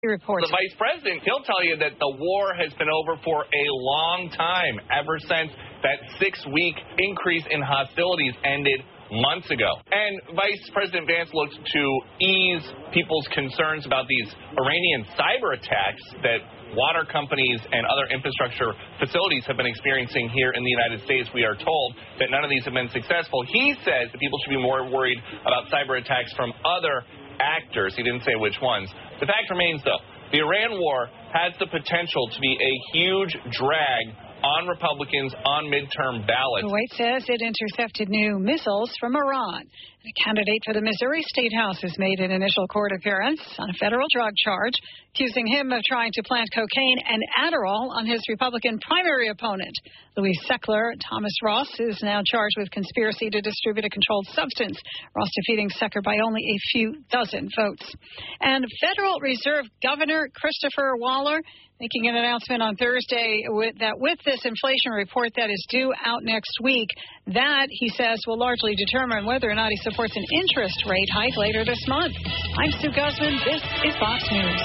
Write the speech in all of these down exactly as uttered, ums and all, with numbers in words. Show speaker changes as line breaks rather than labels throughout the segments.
Reports.
The vice president, he'll tell you that the war has been over for a long time, ever since that six-week increase in hostilities ended months ago. And Vice President Vance looked to ease people's concerns about these Iranian cyber attacks that water companies and other infrastructure facilities have been experiencing here in the United States. We are told that none of these have been successful. He says that people should be more worried about cyber attacks from other actors. He didn't say which ones. The fact remains, though, the Iran war has the potential to be a huge drag on Republicans on midterm ballots.
Kuwait says it intercepted new missiles from Iran. The candidate for the Missouri State House has made an initial court appearance on a federal drug charge, accusing him of trying to plant cocaine and Adderall on his Republican primary opponent. Louis Seckler, Thomas Ross, is now charged with conspiracy to distribute a controlled substance. Ross defeating Seckler by only a few dozen votes. And Federal Reserve Governor Christopher Waller making an announcement on Thursday with, that with this inflation report that is due out next week, that, he says, will largely determine whether or not he supports an interest rate hike later this month. I'm Sue Guzman. This is Fox News.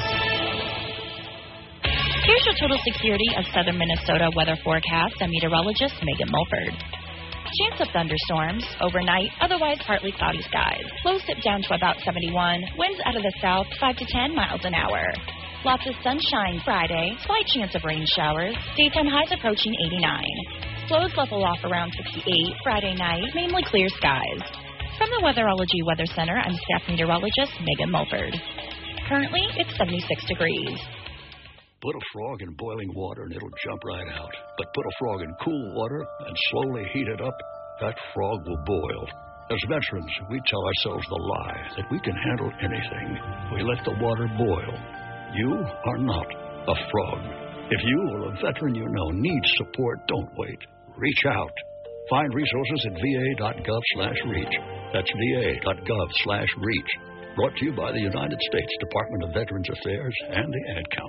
Here's your total security of southern Minnesota weather forecast. I'm meteorologist Megan Mulford. Chance of thunderstorms overnight, otherwise partly cloudy skies. Lows dip down to about seventy-one. Winds out of the south, five to ten miles an hour. Lots of sunshine Friday, slight chance of rain showers, daytime highs approaching eighty-nine. Lows level off around sixty-eight. Friday night, mainly clear skies. From the Weatherology Weather Center, I'm staff meteorologist Megan Mulford. Currently, it's seventy-six degrees.
Put a frog in boiling water and it'll jump right out. But put a frog in cool water and slowly heat it up, that frog will boil. As veterans, we tell ourselves the lie that we can handle anything. We let the water boil. You are not a frog. If you or a veteran you know needs support, don't wait. Reach out. Find resources at va.gov slash reach. That's va.gov slash reach. Brought to you by the United States Department of Veterans Affairs and the Ad Council.